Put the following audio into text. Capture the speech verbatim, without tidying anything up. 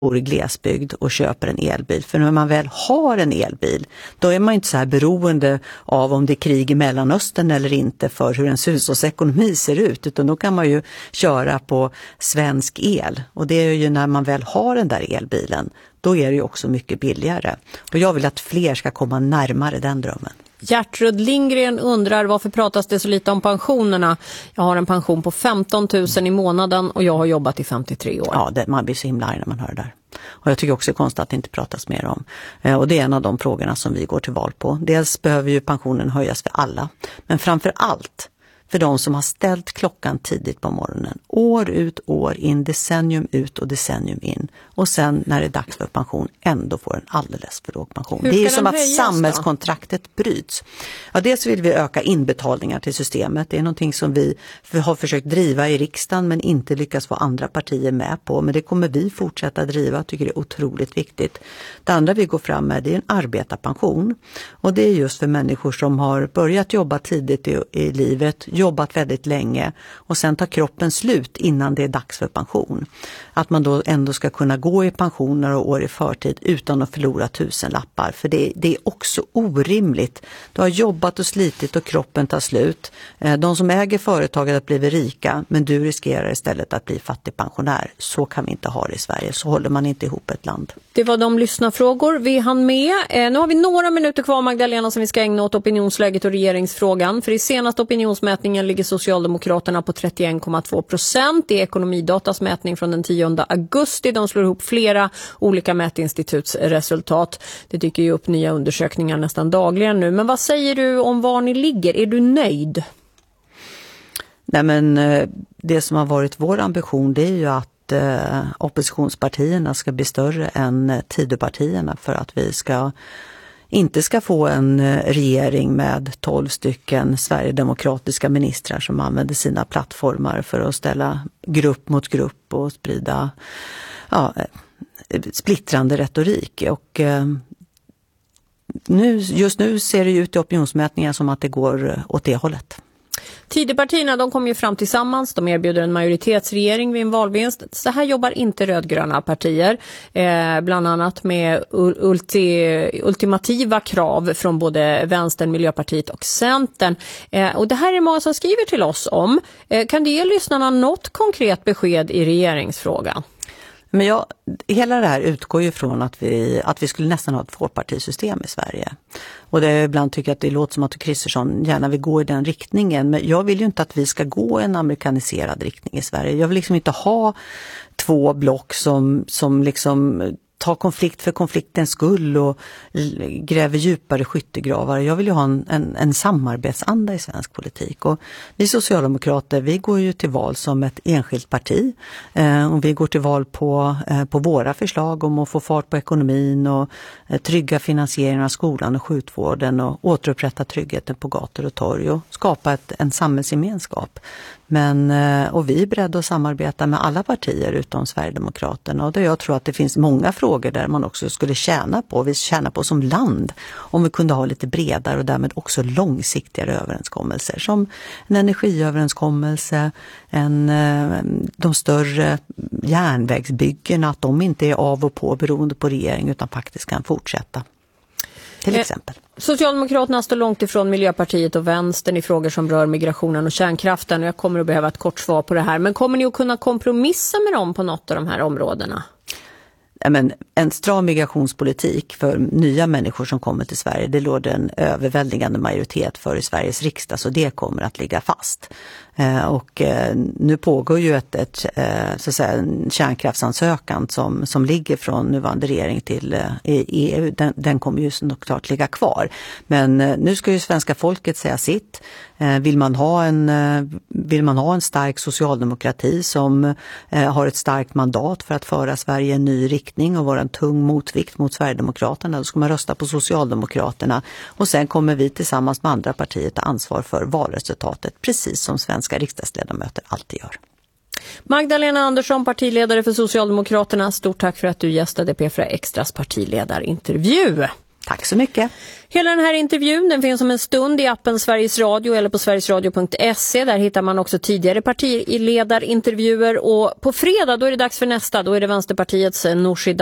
bor i glesbygd och köper en elbil. För när man väl har en elbil, då är man inte så här beroende av om det är krig i Mellanöstern eller inte för hur en hushållsekonomi ser ut. Utan då kan man ju köra på svensk el. Och det är ju när man väl har den där elbilen, då är det ju också mycket billigare. Och jag vill att fler ska komma närmare den drömmen. Gertrud Lindgren undrar varför pratas det så lite om pensionerna. Jag har en pension på femton tusen i månaden och jag har jobbat i femtiotre år. Ja, det, man blir så himla arg när man hör det där. Och jag tycker också det är konstigt att det inte pratas mer om. Eh, och det är en av de frågorna som vi går till val på. Dels behöver ju pensionen höjas för alla. Men framför allt för de som har ställt klockan tidigt på morgonen. År ut, år in, decennium ut och decennium in. Och sen när det är dags för pension ändå får en alldeles för låg pension. Det är ju som att samhällskontraktet då bryts. Ja, dels vill vi öka inbetalningar till systemet. Det är någonting som vi har försökt driva i riksdagen men inte lyckats få andra partier med på. Men det kommer vi fortsätta driva. Jag tycker det är otroligt viktigt. Det andra vi går fram med, det är en arbetarpension. Och det är just för människor som har börjat jobba tidigt i, i livet, jobbat väldigt länge och sen tar kroppen slut innan det är dags för pension. Att man då ändå ska kunna gå i pension några år i förtid utan att förlora tusen lappar. För det, det är också orimligt. Du har jobbat och slitit och kroppen tar slut. De som äger företaget har blivit rika, men du riskerar istället att bli fattigpensionär. Så kan vi inte ha det i Sverige. Så håller man inte ihop ett land. Det var de lyssnarfrågor vi hann med. Nu har vi några minuter kvar, Magdalena, som vi ska ägna åt opinionsläget och regeringsfrågan. För i senaste opinionsmätningen ligger Socialdemokraterna på trettioen komma två procent. Det är Ekonomidatas mätning från den tionde augusti. De slår ihop flera olika mätinstituts resultat. Det dyker ju upp nya undersökningar nästan dagligen nu. Men vad säger du om var ni ligger? Är du nöjd? Nej, men det som har varit vår ambition, det är ju att oppositionspartierna ska bli större än Tidöpartierna för att vi ska inte ska få en regering med tolv stycken sverigedemokratiska ministrar som använder sina plattformar för att ställa grupp mot grupp och sprida ja, splittrande retorik. Och eh, nu, just nu ser det ut i opinionsmätningar som att det går åt det hållet. Tidöpartierna, de kom ju fram tillsammans. De erbjuder en majoritetsregering vid en valvinst. Så här jobbar inte rödgröna partier. Eh, bland annat med ulti, ultimativa krav från både Vänstern, Miljöpartiet och Centern. Eh, och det här är många som skriver till oss om. Eh, kan du ge lyssnarna något konkret besked i regeringsfrågan? Men jag, hela det här utgår ju från att vi, att vi skulle nästan ha ett tvåpartisystem i Sverige. Och det är ibland tycker jag att det låter som att Kristersson gärna vill gå i den riktningen. Men jag vill ju inte att vi ska gå en amerikaniserad riktning i Sverige. Jag vill liksom inte ha två block som, som liksom tar konflikt för konfliktens skull och gräver djupare skyttegravar. Jag vill ju ha en, en, en samarbetsanda i svensk politik. Och vi socialdemokrater, vi går ju till val som ett enskilt parti. Eh, och vi går till val på, eh, på våra förslag om att få fart på ekonomin och eh, trygga finansieringen av skolan och sjukvården och återupprätta tryggheten på gator och torg och skapa ett, en samhällsgemenskap. Men, och vi är beredda att samarbeta med alla partier utom Sverigedemokraterna. Och där jag tror att det finns många frågor där man också skulle tjäna på, vi tjänar på som land, om vi kunde ha lite bredare och därmed också långsiktigare överenskommelser. Som en energiöverenskommelse, en, de större järnvägsbyggena, att de inte är av och på beroende på regering utan faktiskt kan fortsätta. Till exempel. Socialdemokraterna står långt ifrån Miljöpartiet och Vänstern i frågor som rör migrationen och kärnkraften. Och jag kommer att behöva ett kort svar på det här. Men kommer ni att kunna kompromissa med dem på något av de här områdena? Men en stram migrationspolitik för nya människor som kommer till Sverige, det låg en överväldigande majoritet för i Sveriges riksdag, så det kommer att ligga fast. Eh, och eh, nu pågår ju ett, ett eh, så att säga, en kärnkraftsansökan som, som ligger från nuvarande regering till eh, E U. Den, den kommer ju såklart ligga kvar. Men eh, nu ska ju svenska folket säga sitt. Eh, vill man ha en, eh, vill man ha en stark socialdemokrati som eh, har ett starkt mandat för att föra Sverige i en ny riktning och vara en tung motvikt mot Sverigedemokraterna, då ska man rösta på Socialdemokraterna. Och sen kommer vi tillsammans med andra partier ta ansvar för valresultatet, precis som svenska riksdagsledamöter alltid gör. Magdalena Andersson, partiledare för Socialdemokraterna. Stort tack för att du gästade P fyra Extras partiledarintervju. Tack. Tack så mycket. Hela den här intervjun den finns om en stund i appen Sveriges Radio eller på sverigesradio punkt se. Där hittar man också tidigare partiledarintervjuer och på fredag då är det dags för nästa. Då är det Vänsterpartiets Nooshi